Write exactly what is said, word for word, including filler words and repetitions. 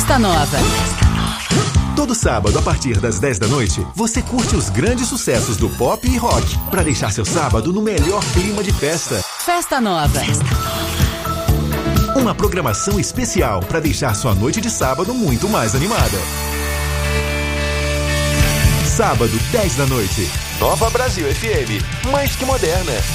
Festa Nova. Todo sábado, a partir das dez da noite, você curte os grandes sucessos do pop e rock, para deixar seu sábado no melhor clima de festa. Festa Nova. Uma programação especial para deixar sua noite de sábado muito mais animada. Sábado, dez da noite. Nova Brasil F M, mais que moderna.